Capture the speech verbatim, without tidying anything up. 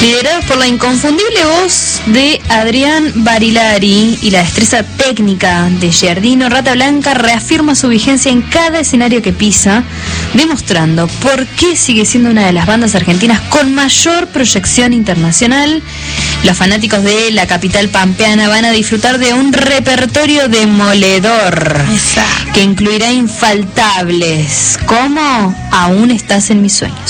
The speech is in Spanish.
Liderados por la inconfundible voz de Adrián Barilari y la destreza técnica de Giardino, Rata Blanca reafirma su vigencia en cada escenario que pisa, demostrando por qué sigue siendo una de las bandas argentinas con mayor proyección internacional. Los fanáticos de la capital pampeana van a disfrutar de un repertorio demoledor. Exacto. Que incluirá infaltables como Aún estás en mis sueños.